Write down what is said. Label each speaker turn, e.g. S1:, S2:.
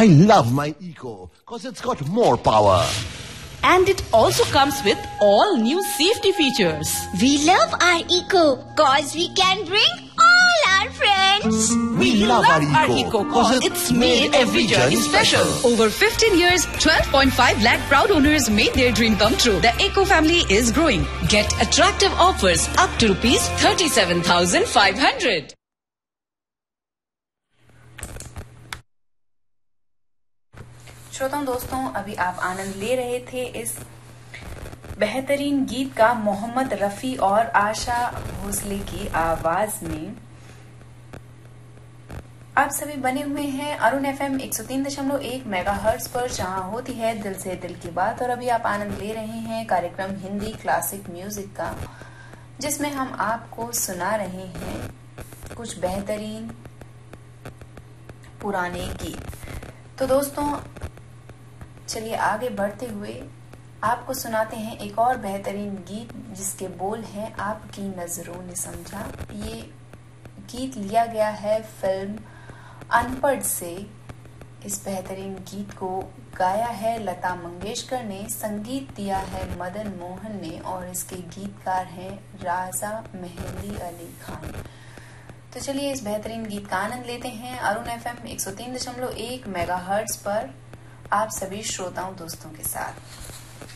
S1: I love my Eco because it's got more power.
S2: And it also comes with all new safety features.
S3: We love our Eco cause we can bring all our friends.
S1: We love our Eco
S2: cause it's made every journey special.
S4: Over 15 years, 12.5 lakh proud owners made their dream come true. The Eco family is growing.
S5: Get attractive offers up to rupees 37,500.
S6: श्रोताओं दोस्तों, अभी आप आनंद ले रहे थे इस बेहतरीन गीत का मोहम्मद रफी और आशा भोसले की आवाज में। आप सभी बने हुए हैं अरुण FM 103.1 मेगाहर्ट्ज पर, जहां होती है दिल से दिल की बात। और अभी आप आनंद ले रहे हैं कार्यक्रम हिंदी क्लासिक म्यूजिक का, जिसमें हम आपको सुना रहे हैं कुछ बेहतरीन पुराने गीत। तो दोस्तों चलिए आगे बढ़ते हुए आपको सुनाते हैं एक और बेहतरीन गीत, जिसके बोल हैं आपकी नजरों ने समझा। ये गीत लिया गया है फिल्म अनपढ़ से। इस बेहतरीन गीत को गाया है लता मंगेशकर ने, संगीत दिया है मदन मोहन ने, और इसके गीतकार हैं राजा मेहंदी अली खान। तो चलिए इस बेहतरीन गीत का आनंद लेते हैं अरुण FM 103.1 मेगाहर्ट्ज पर, आप सभी श्रोताओं दोस्तों के साथ।